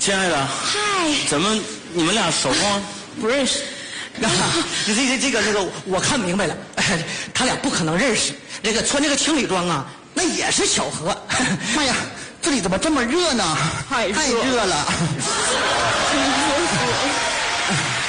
亲爱的， 嗨， 怎么你们俩熟吗？ 不认识。 这个，我看明白了，他俩不可能认识。这个穿这个情侣装啊，那也是巧合。 妈呀，这里怎么这么热呢？ 太热了。